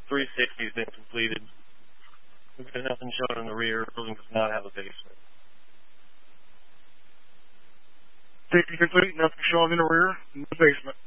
360 has been completed. We've got nothing shown in the rear. The building does not have a basement. Safety complete, nothing shown in the rear, no basement.